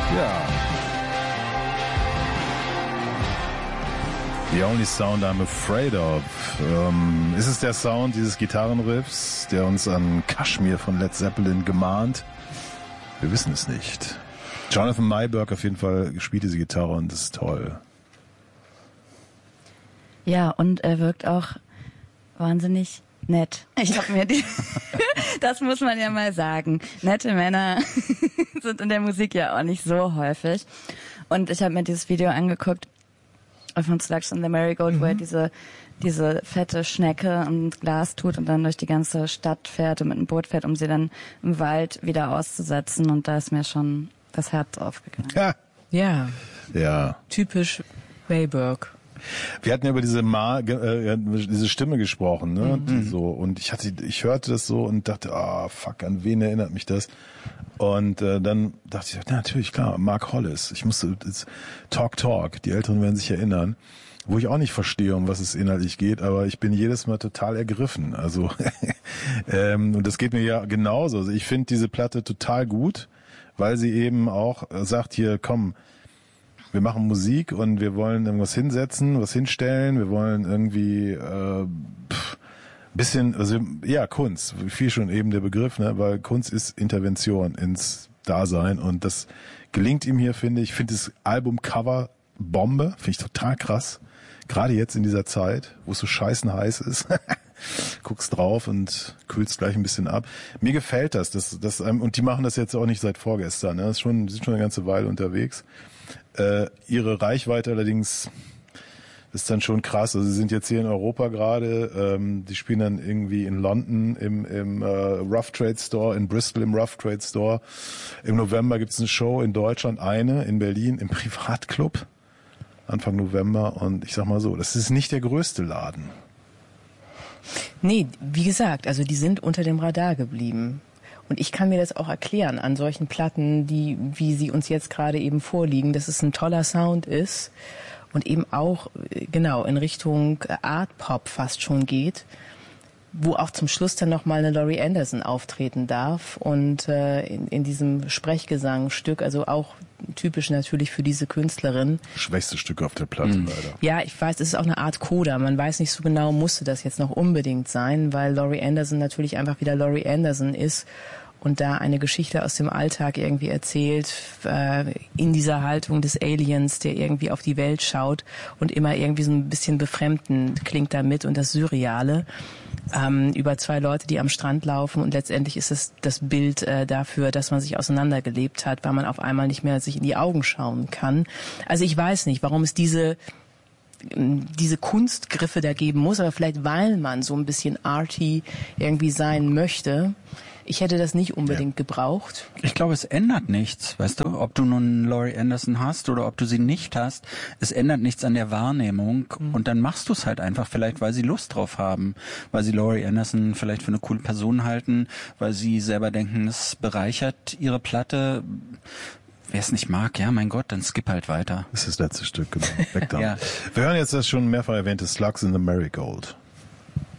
Ja. The Only Sound I'm Afraid of. Ist es der Sound dieses Gitarrenriffs, der uns an Kashmir von Led Zeppelin gemahnt? Wir wissen es nicht. Jonathan Mayberg auf jeden Fall spielt diese Gitarre und das ist toll. Ja, und er wirkt auch wahnsinnig nett. Ich habe mir das muss man ja mal sagen. Nette Männer sind in der Musik ja auch nicht so häufig. Und ich habe mir dieses Video angeguckt von Slugs on the Marigold, wo er diese fette Schnecke ins Glas tut und dann durch die ganze Stadt fährt und mit einem Boot fährt, um sie dann im Wald wieder auszusetzen. Und da ist mir schon das Herz aufgegangen. Ja. Typisch Mayberg. Wir hatten ja über diese Stimme gesprochen, ne? So, und ich hörte das so und dachte, fuck, an wen erinnert mich das? Und dann dachte ich, ja, natürlich, klar, Mark Hollis. Ich musste Talk, die Älteren werden sich erinnern, wo ich auch nicht verstehe, um was es inhaltlich geht, aber ich bin jedes Mal total ergriffen. Also und das geht mir ja genauso. Also ich finde diese Platte total gut, weil sie eben auch sagt, hier, komm, wir machen Musik und wir wollen irgendwas hinsetzen, was hinstellen, wir wollen irgendwie bisschen, also ja, Kunst, viel schon eben der Begriff, ne, weil Kunst ist Intervention ins Dasein und das gelingt ihm hier, finde ich. Ich finde das Albumcover Bombe, finde ich total krass. Gerade jetzt in dieser Zeit, wo es so scheißen heiß ist. Guckst drauf und kühlst gleich ein bisschen ab. Mir gefällt das und die machen das jetzt auch nicht seit vorgestern, ne? Die sind schon eine ganze Weile unterwegs. Ihre Reichweite allerdings ist dann schon krass. Also sie sind jetzt hier in Europa gerade, die spielen dann irgendwie in London im Rough Trade Store, in Bristol im Rough Trade Store. Im November gibt's eine Show in Deutschland, in Berlin im Privatclub, Anfang November. Und ich sag mal so, das ist nicht der größte Laden. Nee, wie gesagt, also die sind unter dem Radar geblieben. Und ich kann mir das auch erklären an solchen Platten, wie sie uns jetzt gerade eben vorliegen, dass es ein toller Sound ist und eben auch genau in Richtung Art Pop fast schon geht, wo auch zum Schluss dann nochmal eine Laurie Anderson auftreten darf und in diesem Sprechgesangstück, also auch typisch natürlich für diese Künstlerin. Schwächste Stück auf der Platte leider. Ja, ich weiß, es ist auch eine Art Coda. Man weiß nicht so genau, musste das jetzt noch unbedingt sein, weil Laurie Anderson natürlich einfach wieder Laurie Anderson ist und da eine Geschichte aus dem Alltag irgendwie erzählt, in dieser Haltung des Aliens, der irgendwie auf die Welt schaut und immer irgendwie so ein bisschen befremdend klingt damit und das Surreale. Über zwei Leute, die am Strand laufen und letztendlich ist es das Bild dafür, dass man sich auseinandergelebt hat, weil man auf einmal nicht mehr sich in die Augen schauen kann. Also ich weiß nicht, warum es diese Kunstgriffe da geben muss, aber vielleicht weil man so ein bisschen arty irgendwie sein möchte. Ich hätte das nicht unbedingt gebraucht. Ich glaube, es ändert nichts, weißt du, ob du nun Laurie Anderson hast oder ob du sie nicht hast. Es ändert nichts an der Wahrnehmung und dann machst du es halt einfach, vielleicht weil sie Lust drauf haben, weil sie Laurie Anderson vielleicht für eine coole Person halten, weil sie selber denken, es bereichert ihre Platte. Wer es nicht mag, ja, mein Gott, dann skip halt weiter. Das ist das letzte Stück, genau. Weg da. Ja. Wir hören jetzt das schon mehrfach erwähnte Slugs in the Marigold.